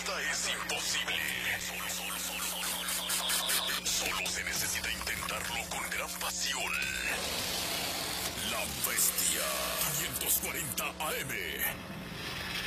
Nada es imposible. Solo se necesita intentarlo con gran pasión. La Bestia 540 AM.